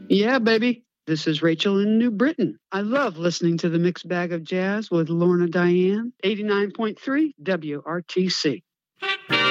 Yeah, baby. This is Rachel in New Britain. I love listening to the Mixed Bag of Jazz with Lorna Diane, 89.3 WRTC.